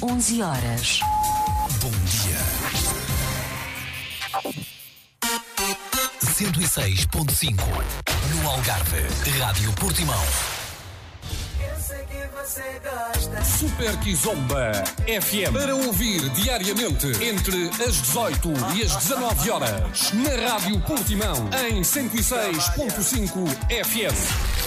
11 horas. Bom dia. 106.5 no Algarve. Rádio Portimão. Eu sei que você gosta. Super Kizomba FM para ouvir diariamente entre as 18 e as 19 horas na Rádio Portimão em 106.5 FM.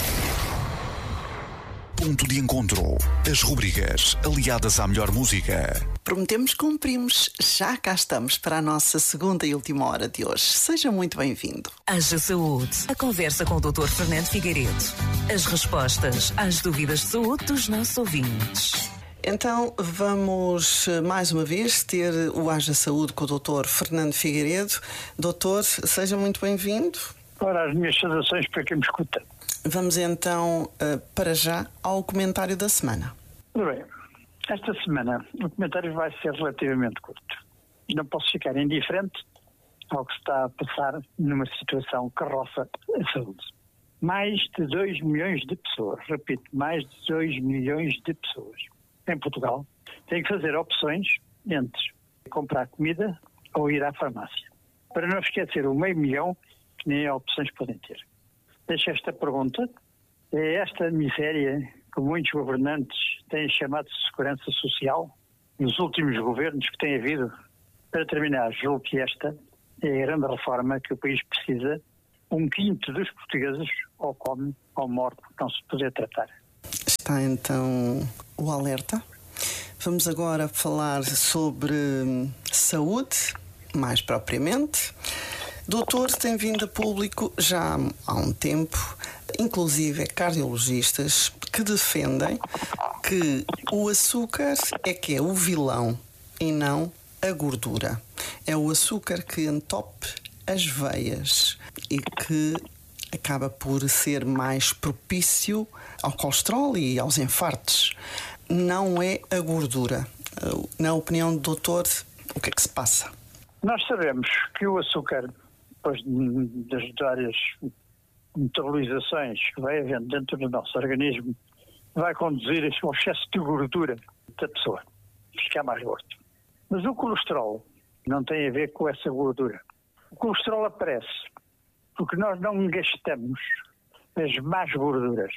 Ponto de encontro. As rubricas aliadas à melhor música. Prometemos, cumprimos. Já cá estamos para a nossa segunda e última hora de hoje. Seja muito bem-vindo. Haja Saúde. A conversa com o Dr. Fernando Figueiredo. As respostas às dúvidas de saúde dos nossos ouvintes. Então, vamos mais uma vez ter o Haja Saúde com o Dr. Fernando Figueiredo. Doutor, seja muito bem-vindo. Ora, as minhas saudações para quem me escuta. Vamos então, para já, ao comentário da semana. Muito bem. Esta semana o comentário vai ser relativamente curto. Não posso ficar indiferente ao que está a passar numa situação que roça a saúde. Mais de 2 milhões de pessoas, repito, mais de 2 milhões de pessoas em Portugal têm que fazer opções entre comprar comida ou ir à farmácia. Para não esquecer o 500 mil que nem opções podem ter. Deixo esta pergunta. É esta miséria que muitos governantes têm chamado de segurança social nos últimos governos que têm havido? Para terminar, julgo que esta é a grande reforma que o país precisa. 1/5 dos portugueses ou come ou morre por não se poder tratar. Está então o alerta. Vamos agora falar sobre saúde, mais propriamente. Doutor tem vindo a público já há um tempo, inclusive cardiologistas, que defendem que o açúcar é que é o vilão e não a gordura. É o açúcar que entope as veias e que acaba por ser mais propício ao colesterol e aos infartos. Não é a gordura. Na opinião do doutor, o que é que se passa? Nós sabemos que o açúcar, depois das várias metabolizações que vai havendo dentro do nosso organismo, vai conduzir ao excesso de gordura da pessoa, ficar mais gordo. Mas o colesterol não tem a ver com essa gordura. O colesterol aparece porque nós não gastamos as más gorduras.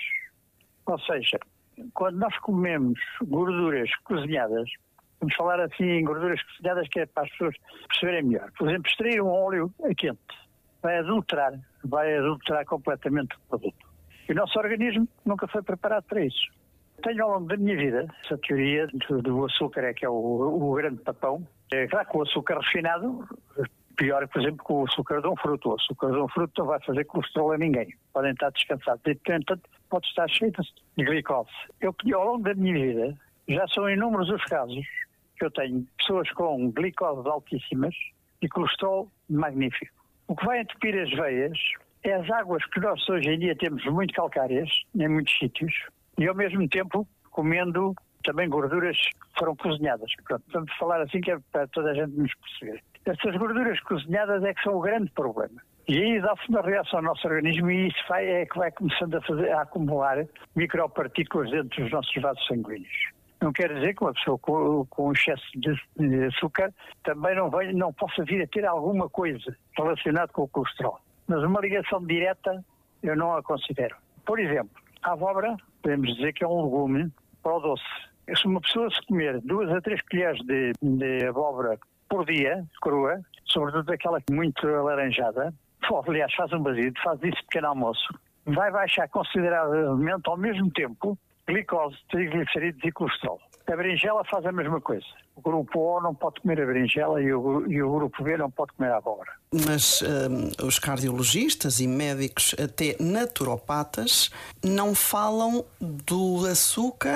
Ou seja, quando nós comemos gorduras cozinhadas, vamos falar assim em gorduras cozinhadas que é para as pessoas perceberem melhor. Por exemplo, extrair um óleo a quente vai adulterar completamente o produto. E o nosso organismo nunca foi preparado para isso. Tenho ao longo da minha vida essa teoria do açúcar é que é o grande papão. É claro que o açúcar refinado, pior, por exemplo, que o açúcar de um fruto. O açúcar de um fruto não vai fazer colesterol a ninguém. Podem estar descansados. E, portanto, pode estar cheio de glicose. Eu, ao longo da minha vida, já são inúmeros os casos que eu tenho pessoas com glicose altíssimas e colesterol magnífico. O que vai entupir as veias é as águas que nós hoje em dia temos muito calcárias em muitos sítios e ao mesmo tempo comendo também gorduras que foram cozinhadas. Pronto, vamos falar assim que é para toda a gente nos perceber. Essas gorduras cozinhadas é que são o grande problema. E aí dá-se uma reação ao nosso organismo e isso é que vai começando a acumular micropartículas dentro dos nossos vasos sanguíneos. Não quer dizer que uma pessoa com excesso de açúcar também não possa vir a ter alguma coisa relacionada com o colesterol. Mas uma ligação direta eu não a considero. Por exemplo, a abóbora, podemos dizer que é um legume para o doce. Se uma pessoa se comer 2 a 3 colheres de abóbora por dia, crua, sobretudo aquela muito alaranjada, aliás, faz um batido, faz isso de pequeno almoço, vai baixar consideravelmente ao mesmo tempo glicose, triglicerídeos e colesterol. A berinjela faz a mesma coisa. O grupo O não pode comer a berinjela e o grupo B não pode comer a abóbora. Mas os cardiologistas e médicos, até naturopatas, não falam do açúcar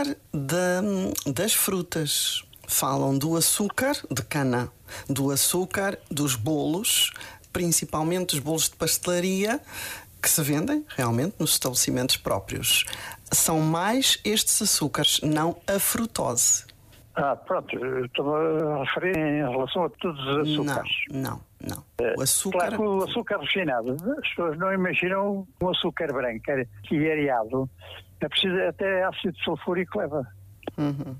das frutas. Falam do açúcar de cana, do açúcar dos bolos, principalmente os bolos de pastelaria, que se vendem realmente nos estabelecimentos próprios. São mais estes açúcares, não a frutose. Pronto, estou a referir em relação a todos os açúcares. Não. O açúcar... Claro que o açúcar refinado, as pessoas não imaginam um açúcar branco, que é areado. É preciso até ácido sulfúrico leva. Uhum.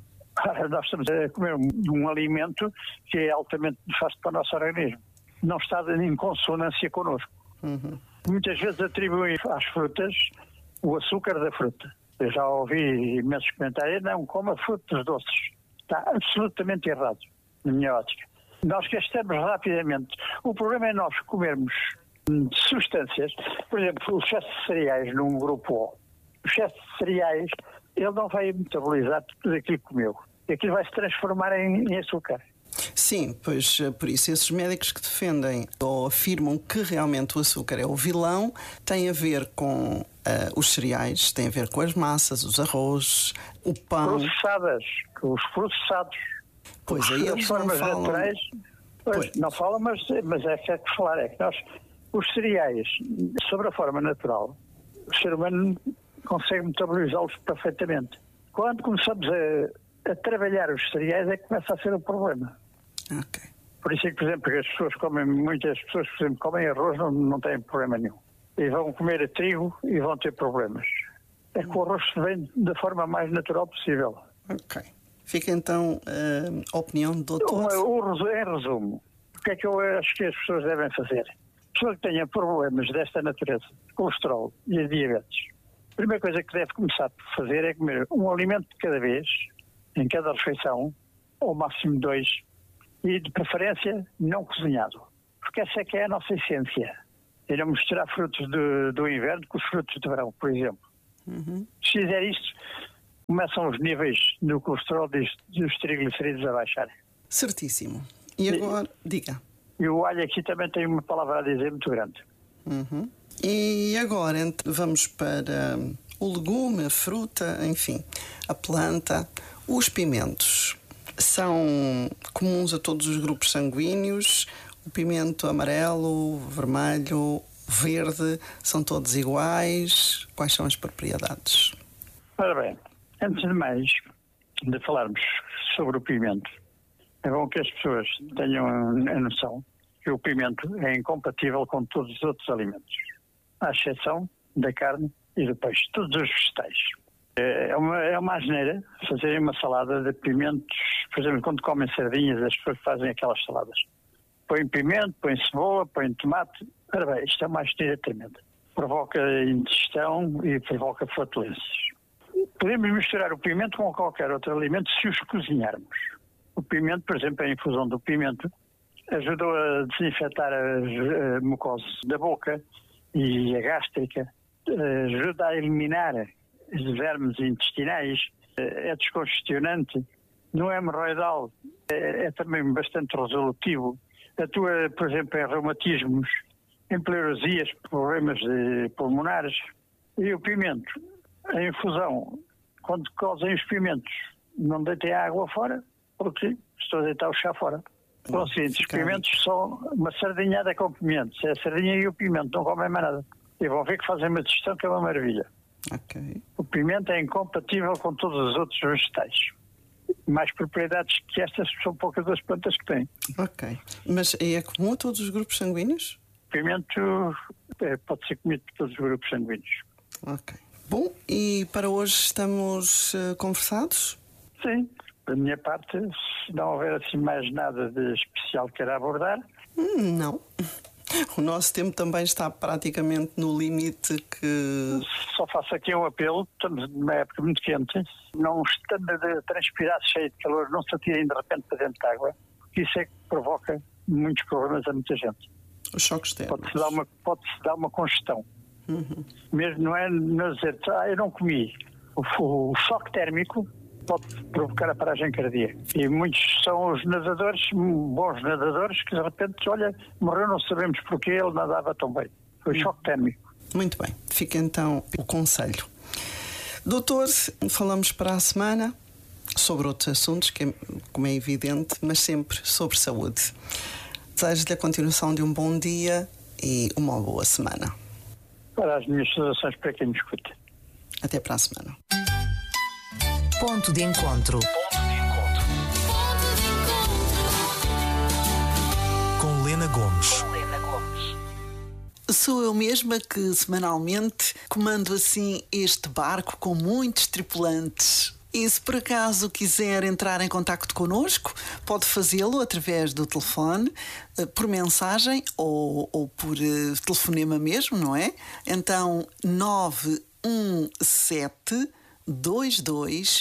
nós estamos a comer um alimento que é altamente nefasto para o nosso organismo. Não está em consonância connosco. Muitas vezes atribuem às frutas o açúcar da fruta. Eu já ouvi imensos comentários, não coma frutas doces. Está absolutamente errado, na minha ótica. Nós gastamos rapidamente. O problema é nós comermos substâncias, por exemplo, o excesso de cereais num grupo O. O excesso de cereais, ele não vai metabolizar tudo aquilo que comeu. Aquilo vai se transformar em açúcar. Sim, pois por isso esses médicos que defendem ou afirmam que realmente o açúcar é o vilão tem a ver com os cereais, tem a ver com as massas, os arroz, o pão. Os processados. Pois aí eles não falam. Naturais, não falam, mas é que falar. É que nós, os cereais, sobre a forma natural, o ser humano consegue metabolizá-los perfeitamente. Quando começamos a trabalhar os cereais é que começa a ser o problema. Okay. Por isso é que, por exemplo, muitas pessoas, por exemplo, comem arroz, não têm problema nenhum. E vão comer trigo e vão ter problemas. É que o arroz vem da forma mais natural possível. Ok. Fica então a opinião do doutor. Em resumo, o que é que eu acho que as pessoas devem fazer? Pessoas que tenham problemas desta natureza, colesterol e diabetes, a primeira coisa que deve começar a fazer é comer um alimento de cada vez, em cada refeição, ou máximo 2, e de preferência não cozinhado. Porque essa é que é a nossa essência. E não misturar frutos do inverno com os frutos de verão, por exemplo. Se fizer isto, começam os níveis do colesterol e dos triglicerídeos a baixar. Certíssimo. E agora, diga. E o alho aqui também tem uma palavra a dizer muito grande. E agora vamos para o legume, a fruta, enfim, a planta. Os pimentos são comuns a todos os grupos sanguíneos. O pimento amarelo, vermelho, verde, são todos iguais? Quais são as propriedades? Ora bem, antes de mais de falarmos sobre o pimento, é bom que as pessoas tenham a noção que o pimento é incompatível com todos os outros alimentos, à exceção da carne e do peixe, todos os vegetais. É uma asneira fazerem uma salada de pimentos, por exemplo, quando comem sardinhas, as pessoas fazem aquelas saladas. Põem pimento, põem cebola, põem tomate. Ora bem, isto é uma asneira tremenda. Provoca indigestão e provoca flatulências. Podemos misturar o pimento com qualquer outro alimento se os cozinharmos. O pimento, por exemplo, a infusão do pimento ajudou a desinfetar as mucosas da boca e a gástrica, ajuda a eliminar os vermes intestinais, é descongestionante, não é hemorroidal, é também bastante resolutivo, atua, por exemplo, em reumatismos, em pleurosias, problemas pulmonares. E o pimento, a infusão, quando cozem os pimentos, não deitem a água fora, porque estou a deitar o chá fora. Com o seguinte, os pimentos são uma sardinhada com pimentos, é a sardinha e o pimento, não comem mais nada. E vão ver que fazem uma digestão que é uma maravilha. Okay. O pimento é incompatível com todos os outros vegetais. Mais propriedades que estas são poucas das plantas que têm. Ok. Mas é comum a todos os grupos sanguíneos? O pimento pode ser comido por todos os grupos sanguíneos. Ok. Bom, e para hoje estamos conversados? Sim. Da minha parte, se não houver assim mais nada de especial que queira abordar. Não. O nosso tempo também está praticamente no limite que... Só faço aqui um apelo, estamos numa época muito quente, não estando a transpirar cheio de calor, não se atirem de repente para dentro de água, porque isso é que provoca muitos problemas a muita gente. Os choques térmicos. Pode-se dar uma congestão. Mesmo não é dizer, eu não comi. O choque térmico pode provocar a paragem cardíaca. E muitos são os nadadores, bons nadadores, que de repente, olha, morreu, não sabemos porque ele nadava tão bem. Foi choque térmico. Muito bem, fica então o conselho. Doutor, falamos para a semana sobre outros assuntos, como é evidente, mas sempre sobre saúde. Desejo-lhe a continuação de um bom dia e uma boa semana. Para as minhas saudações para quem me escuta. Até para a semana. Ponto de encontro. Com Lena Gomes. Sou eu mesma que semanalmente comando assim este barco com muitos tripulantes. E se por acaso quiser entrar em contacto connosco, pode fazê-lo através do telefone, por mensagem ou por telefonema mesmo, não é? Então, 917 22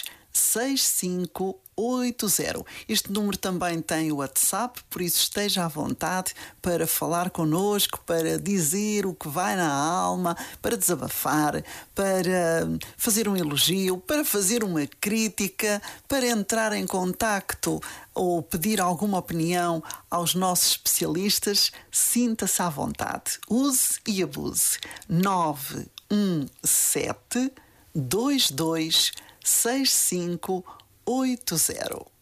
6580. Este número também tem o WhatsApp, por isso esteja à vontade para falar connosco, para dizer o que vai na alma, para desabafar, para fazer um elogio, para fazer uma crítica, para entrar em contacto ou pedir alguma opinião aos nossos especialistas. Sinta-se à vontade. Use e abuse. 917 22 6580.